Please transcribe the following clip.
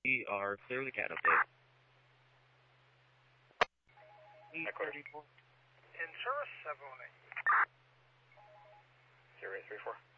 We are clear the cat update. E34. In service, 718. 0834.